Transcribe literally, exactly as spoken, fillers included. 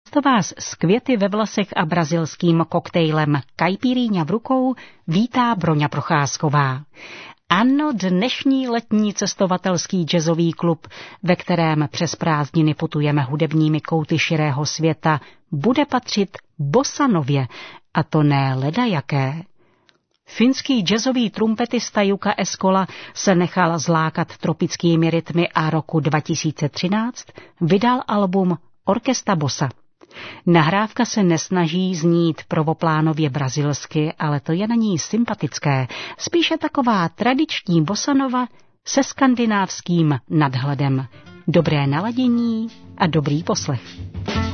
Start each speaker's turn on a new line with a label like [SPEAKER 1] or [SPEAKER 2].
[SPEAKER 1] Místo vás s květy ve vlasech a brazilským koktejlem Caipirinha v rukou vítá Broňa Procházková. Ano, dnešní letní cestovatelský jazzový klub, ve kterém přes prázdniny putujeme hudebními kouty širého světa, bude patřit Bossanově, a to ne ledajaké. Finský jazzový trumpetista Jukka Eskola se nechal zlákat tropickými rytmy a roku dva tisíce třináct vydal album Orkesta Bossa. Nahrávka se nesnaží znít prvoplánově brazilsky, ale to je na ní sympatické. Spíše taková tradiční bossanova se skandinávským nadhledem. Dobré naladění a dobrý poslech.